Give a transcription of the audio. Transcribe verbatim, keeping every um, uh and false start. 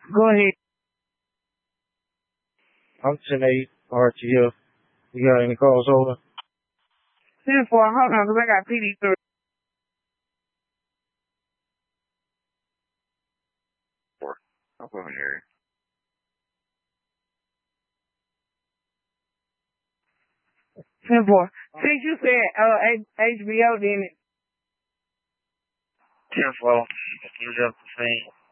Go ahead. I'm ten eight R T F. You got any calls over? ten four, hold on, because I got P D three. I'm from an area. ten four. Since you said uh, H B O, then it. ten four. You just the same.